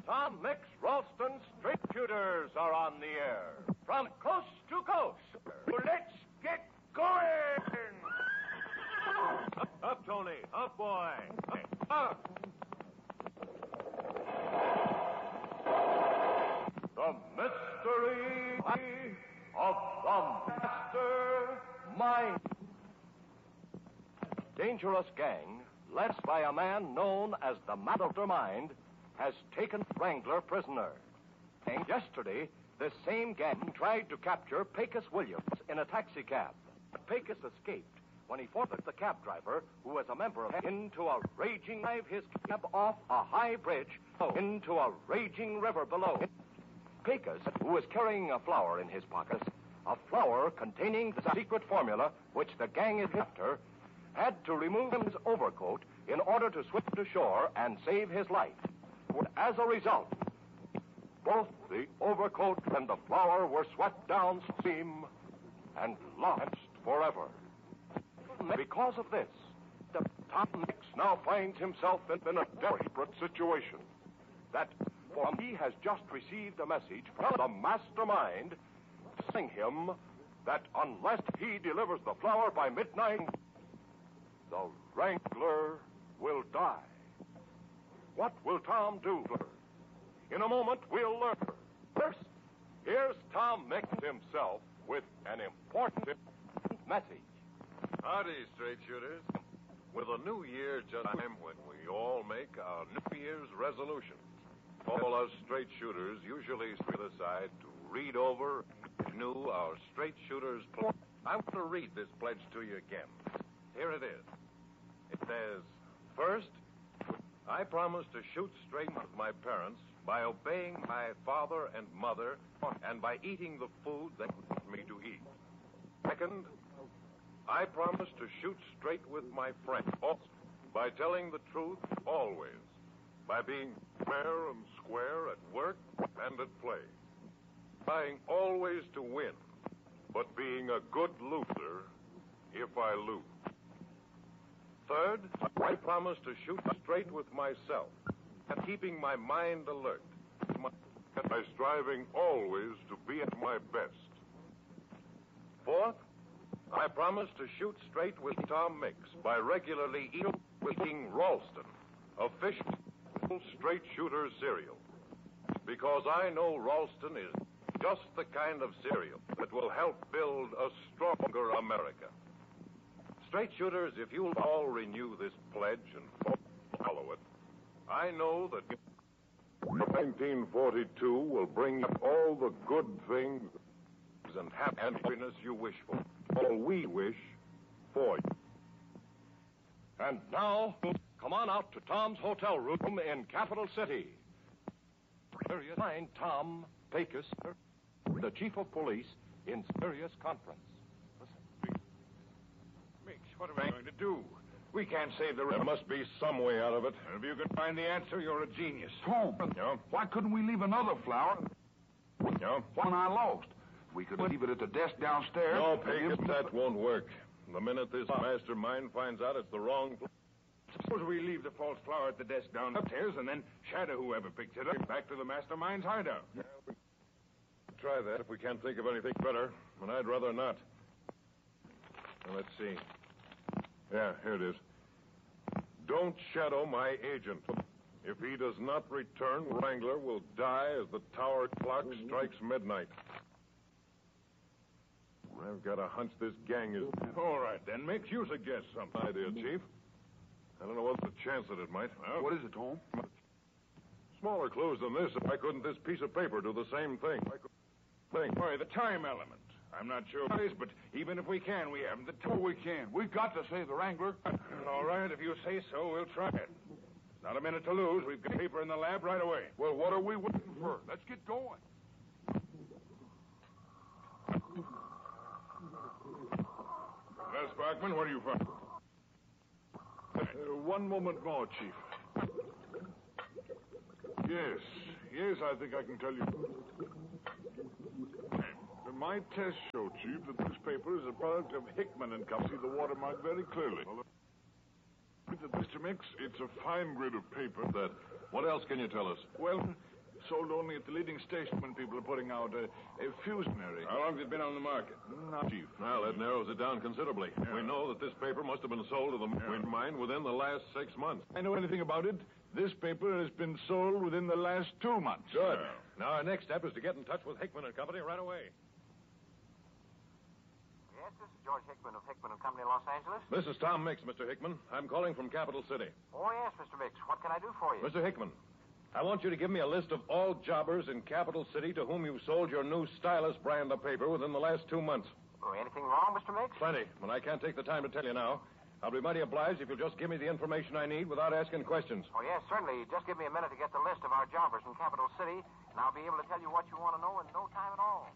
Tom Mix Ralston Straight Shooters are on the air. From coast to coast. Let's get going! Up, Tony. Up, boy. Up. The mystery of the Mastermind. Dangerous gang, led by a man known as the Mastermind, has taken Wrangler prisoner. And yesterday, this same gang tried to capture Pecos Williams in a taxicab. Pecos escaped when he forced the cab driver, who was a member of into a raging drive his cab off a high bridge into a raging river below. Pecos, who was carrying a flower in his pocket, a flower containing the secret formula which the gang is after, had to remove his overcoat in order to swim to shore and save his life. As a result, both the overcoat and the flower were swept downstream and lost forever. Because of this, Tom Mix now finds himself in a desperate situation. For he has just received a message from the Mastermind telling him that unless he delivers the flower by midnight, the Wrangler will die. What will Tom do? In a moment, we'll learn. First, here's Tom Mix himself with an important message. Howdy, straight shooters. With a new year just time when we all make our New Year's resolutions, all us straight shooters usually set aside to read over and renew our straight shooters pledge. I want to read this pledge to you again. Here it is. It says, first, I promise to shoot straight with my parents by obeying my father and mother and by eating the food they want me to eat. Second, I promise to shoot straight with my friends by telling the truth always, by being fair and square at work and at play, trying always to win, but being a good loser if I lose. Third, I promise to shoot straight with myself and keeping my mind alert, by striving always to be at my best. Fourth, I promise to shoot straight with Tom Mix by regularly eating Ralston, official straight shooter cereal, because I know Ralston is just the kind of cereal that will help build a stronger America. Straight shooters, if you'll all renew this pledge and follow it, I know that 1942 will bring you all the good things and happiness you wish for. All we wish for you. And now, come on out to Tom's hotel room in Capital City. There you find Tom Pecos, the chief of police, in serious conference. Mix, what are we going to do? We can't save the river. There must be some way out of it. If you can find the answer, you're a genius. Tom, Yeah? why couldn't we leave another flower? Yeah? One I lost. We could leave it at the desk downstairs. No, Pecos, that won't work. The minute this mastermind finds out it's the wrong place. Suppose we leave the false flower at the desk downstairs and then shadow whoever picked it up back to the mastermind's hideout. Yeah, we try that if we can't think of anything better, and I'd rather not. Now, let's see. Yeah, here it is. Don't shadow my agent. If he does not return, Wrangler will die as the tower clock strikes midnight. I've got a hunch this gang is... All right, then, Mix, you suggest something. Idea, Chief. I don't know what's the chance that it might. Well, What is it, Tom? smaller clues than this. Why couldn't this piece of paper do the same thing? Why, the time element. I'm not sure what it is, but even if we can, we haven't the Oh, time. we can. We've got to save the Wrangler. All right, if you say so, we'll try it. Not a minute to lose. We've got paper in the lab right away. Well, what are we waiting for? Let's get going. Well, Sparkman, what do you find? One moment more, Chief. Yes, I think I can tell you. My tests show, Chief, that this paper is a product of Hickman and Company. See the watermark very clearly. Mr. Mix, it's a fine grade of paper. What else can you tell us? Well, sold only at the leading station when people are putting out a fusionary. How long has it been on the market? Not, Chief. Well, that narrows it down considerably. Yeah. We know that this paper must have been sold to the wind mine within the last 6 months. I know anything about it. This paper has been sold within the last 2 months. Good. Now, our next step is to get in touch with Hickman and Company right away. Yes, this is George Hickman of Hickman and Company, Los Angeles. This is Tom Mix, Mr. Hickman. I'm calling from Capital City. Oh, yes, Mr. Mix. What can I do for you? Mr. Hickman, I want you to give me a list of all jobbers in Capital City to whom you've sold your new Stylus brand of paper within the last 2 months. Oh, anything wrong, Mr. Mix? Plenty, but I can't take the time to tell you now. I'll be mighty obliged if you'll just give me the information I need without asking questions. Oh, yes, certainly. Just give me a minute to get the list of our jobbers in Capital City, and I'll be able to tell you what you want to know in no time at all.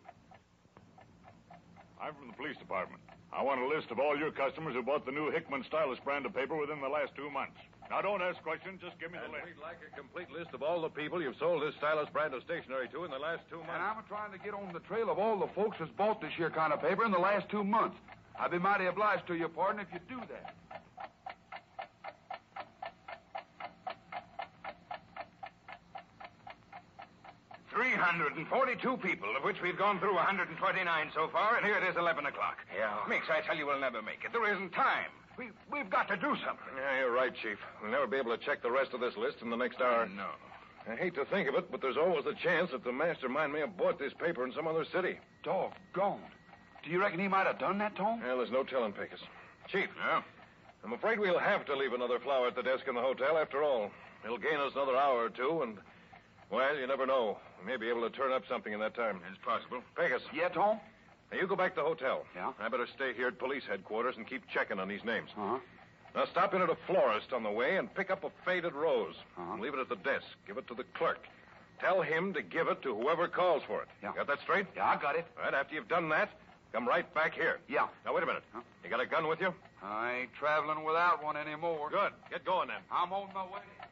I'm from the police department. I want a list of all your customers who bought the new Hickman Stylus brand of paper within the last 2 months. Now, don't ask questions. Just give me the And list. we'd like a complete list of all the people you've sold this Stylus brand of stationery to in the last 2 months. And I'm trying to get on the trail of all the folks that's bought this here kind of paper in the last 2 months. I'd be mighty obliged to you, pardon, if you do that. 342 people, of which we've gone through 129 so far, and here it is 11 o'clock. Yeah. Mix, I tell you, we'll never make it. There isn't time. We've got to do something. Yeah, you're right, Chief. We'll never be able to check the rest of this list in the next hour. No. I hate to think of it, but there's always the chance that the mastermind may have bought this paper in some other city. Doggone. Do you reckon he might have done that, Tom? Well, there's no telling, Pecos. Chief, Yeah? I'm afraid we'll have to leave another flower at the desk in the hotel after all. It'll gain us another hour or two, and, well, you never know. We may be able to turn up something in that time. It's possible. Pecos, Yeah, Tom? now you go back to the hotel. Yeah? I better stay here at police headquarters and keep checking on these names. Uh-huh. Now stop in at a florist on the way and pick up a faded rose. Uh-huh. Leave it at the desk. Give it to the clerk. Tell him to give it to whoever calls for it. Yeah. Got that straight? Yeah, I got it. All right, after you've done that, come right back here. Yeah. Now, wait a minute. Huh? You got a gun with you? I ain't traveling without one anymore. Good. Get going then. I'm on my way.